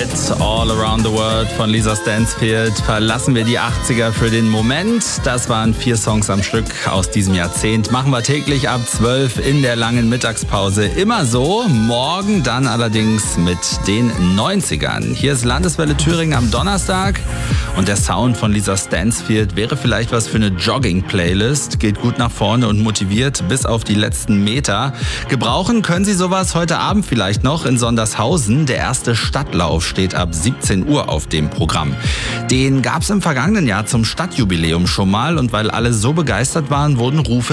mit All Around the World von Lisa Stansfield verlassen wir die 80er für den Moment. Das waren 4 Songs am Stück aus diesem Jahrzehnt. Machen wir täglich ab 12 in der langen Mittagspause. Immer so, morgen dann allerdings mit den 90ern. Hier ist Landeswelle Thüringen am Donnerstag und der Sound von Lisa Stansfield wäre vielleicht was für eine Jogging-Playlist. Geht gut nach vorne und motiviert bis auf die letzten Meter. Gebrauchen können Sie sowas heute Abend vielleicht noch in Sondershausen. Der erste Stadtlauf steht ab 17 Uhr auf dem Programm. Den gab es im vergangenen Jahr zum Stadtjubiläum schon mal und weil alle so begeistert waren, wurden Rufe